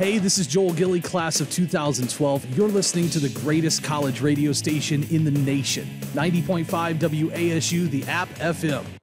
Hey, this is Joel Gilly, class of 2012. You're listening to the greatest college radio station in the nation, 90.5 WASU, the App FM.